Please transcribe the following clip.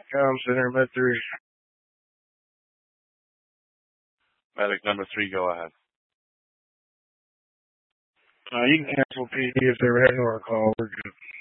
Center Med 3. Medic number 3, go ahead. You can cancel PD if they were heading to our call. We're good.